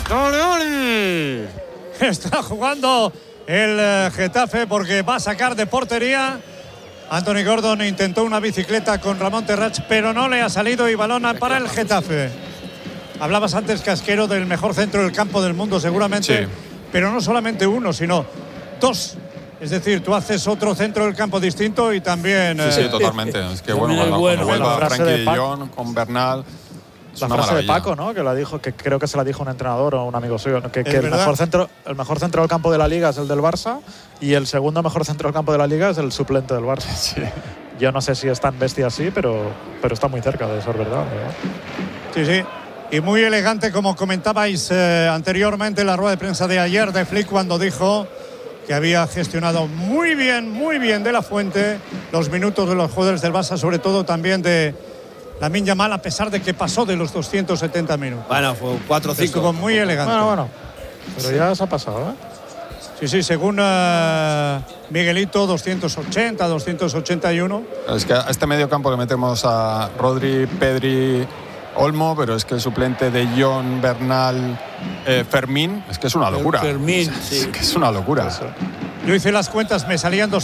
¡Ole, ole! Está jugando el Getafe porque va a sacar de portería. Anthony Gordon intentó una bicicleta con Ramón Terrats, pero no le ha salido y balona para el Getafe. Hablabas antes, Casquero, del mejor centro del campo del mundo, seguramente, sí. Pero no solamente uno, sino dos. Es decir, tú haces otro centro del campo distinto y también... Sí, totalmente. Es que cuando vuelva Frenkie de Jong con Bernal... La frase de Paco, ¿no? Que la dijo, que creo que se la dijo un entrenador o un amigo suyo, que el mejor centro del campo de la Liga es el del Barça y el segundo mejor centro del campo de la Liga es el suplente del Barça. Sí. Yo no sé si es tan bestia así, pero está muy cerca de ser verdad, ¿verdad? Sí, sí. Y muy elegante, como comentabais anteriormente en la rueda de prensa de ayer de Flick, cuando dijo que había gestionado muy bien de la Fuente los minutos de los jugadores del Barça, sobre todo también de Lamine Yamal, a pesar de que pasó de los 270 minutos. Bueno, fue 4 o 5. Estuvo muy elegante. Bueno. Pero ya se ha pasado, ¿eh? Sí, según Miguelito, 280, 281. Es que a este medio campo le metemos a Rodri, Pedri, Olmo, pero es que el suplente de Jong, Bernal, Fermín, es que es una locura. Fermín, sí. Es que es una locura. Yo hice las cuentas, me salían